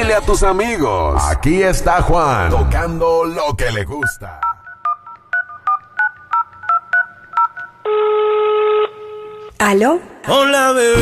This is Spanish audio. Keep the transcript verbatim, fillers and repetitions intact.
Dile a tus amigos. Aquí está Juan, tocando lo que le gusta. ¿Aló? Hola, bebé.